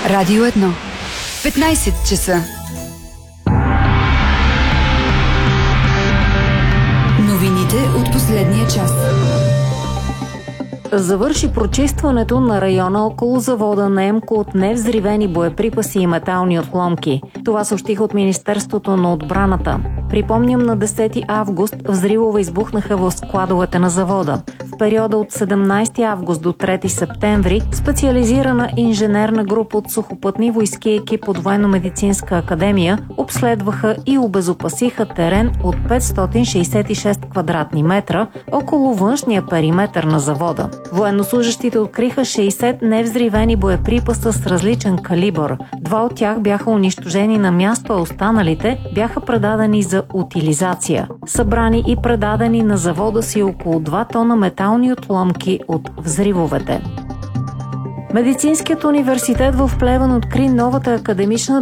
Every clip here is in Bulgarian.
Радио 1. 15 часа. Новините от последния час. Завърши прочистването на района около завода на ЕМКО от невзривени боеприпаси и метални отломки. Това съобщиха от Министерството на отбраната. Припомням, на 10 август взривове избухнаха в складовете на завода. В периода от 17 август до 3 септември специализирана инженерна група от сухопътни войски и екип от Военно-медицинска академия обследваха и обезопасиха терен от 566 квадратни метра около външния периметър на завода. Военнослужещите откриха 60 невзривени боеприпаса с различен калибър. 2 от тях бяха унищожени на място, а останалите бяха предадени за утилизация. Събрани и предадени на завода си около 2 тона метални отломки от взривовете. Медицинският университет в Плевен откри новата академична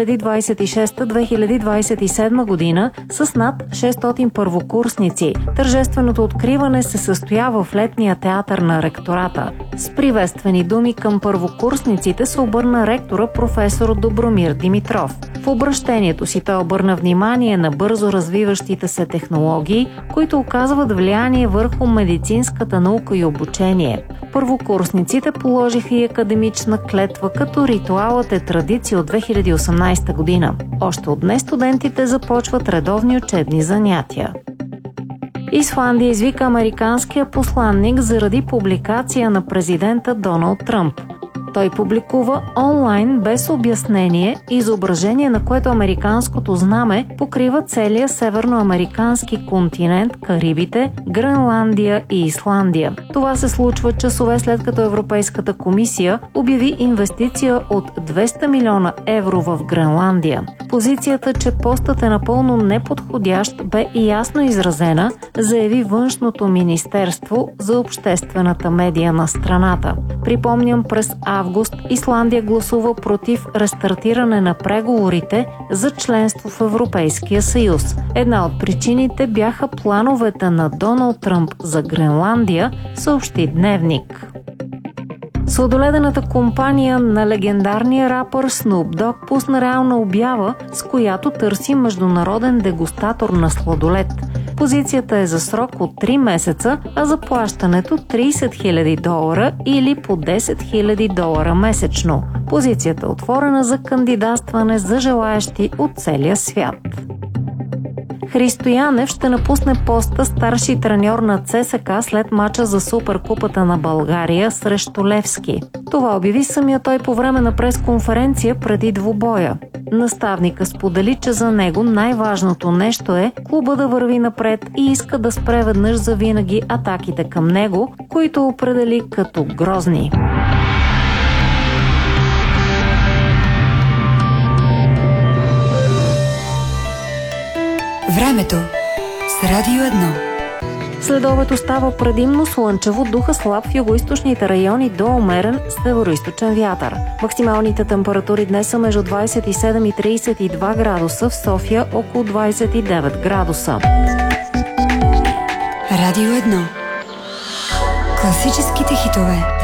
2026-2027 година с над 600 първокурсници. Тържественото откриване се състоява в летния театър на ректората. С приветствени думи към първокурсниците се обърна ректора професор Добромир Димитров. В обръщението си той обърна внимание на бързо развиващите се технологии, които оказват влияние върху медицинската наука и обучение. Първокурсниците положиха и академична клетва, като ритуалът е традиция от 2018 година. Още от днес студентите започват редовни учебни занятия. Исландия извика американския посланник заради публикация на президента Доналд Тръмп. Той публикува онлайн без обяснение изображение, на което американското знаме покрива целия северноамерикански континент, Карибите, Гренландия и Исландия. Това се случва часове след като Европейската комисия обяви инвестиция от 200 милиона евро в Гренландия. Позицията, че постът е напълно неподходящ, бе и ясно изразена, заяви Външното министерство за обществената медия на страната. Припомням, през август Исландия гласува против рестартиране на преговорите за членство в Европейския съюз. Една от причините бяха плановете на Доналд Тръмп за Гренландия, съобщи Дневник. Сладоледената компания на легендарния рапър Snoop Dogg пусна реална обява, с която търси международен дегустатор на сладолед. Позицията е за срок от 3 месеца, а заплащането $30 000 или по $10 000 месечно. Позицията е отворена за кандидатстване за желаящи от целия свят. Христо Янев ще напусне поста старши треньор на ЦСКА след мача за Суперкупата на България срещу Левски. Това обяви самия той по време на пресконференция преди двубоя. Наставника сподели, че за него най-важното нещо е клуба да върви напред и иска да спре веднъж завинаги атаките към него, които определи като грозни. Времето с Радио 1. Следобед става предимно слънчево, духа слаб в югоизточните райони до умерен североизточен вятър. Максималните температури днес са между 27 и 32 градуса, в София около 29 градуса. Радио 1. Класическите хитове.